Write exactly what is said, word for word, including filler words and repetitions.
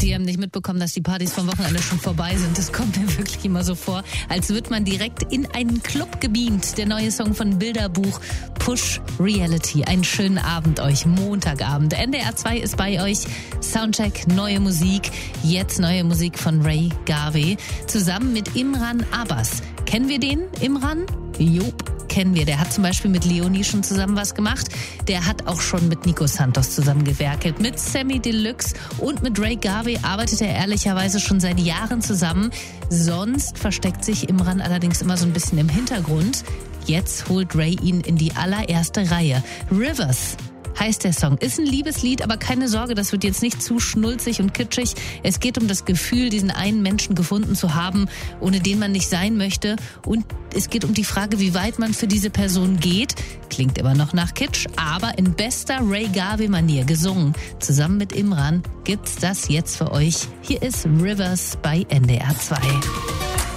Sie haben nicht mitbekommen, dass die Partys vom Wochenende schon vorbei sind. Das kommt mir wirklich immer so vor, als wird man direkt in einen Club gebeamt. Der neue Song von Bilderbuch, Push Reality. Einen schönen Abend euch, Montagabend. N D R zwei ist bei euch. Soundcheck, neue Musik. Jetzt neue Musik von Ray Garvey. Zusammen mit Imran Abbas. Kennen wir den, Imran? Jupp, kennen wir. Der hat zum Beispiel mit Leonie schon zusammen was gemacht. Der hat auch schon mit Nico Santos zusammengewerkelt. Mit Sammy Deluxe und mit Ray Garvey arbeitet er ehrlicherweise schon seit Jahren zusammen. Sonst versteckt sich Imran allerdings immer so ein bisschen im Hintergrund. Jetzt holt Ray ihn in die allererste Reihe. Rivers heißt der Song. Ist ein Liebeslied, aber keine Sorge, das wird jetzt nicht zu schnulzig und kitschig. Es geht um das Gefühl, diesen einen Menschen gefunden zu haben, ohne den man nicht sein möchte. Und es geht um die Frage, wie weit man für diese Person geht. Klingt immer noch nach Kitsch, aber in bester Ray Garvey-Manier gesungen. Zusammen mit Imran gibt's das jetzt für euch. Hier ist Rivers bei N D R zwei.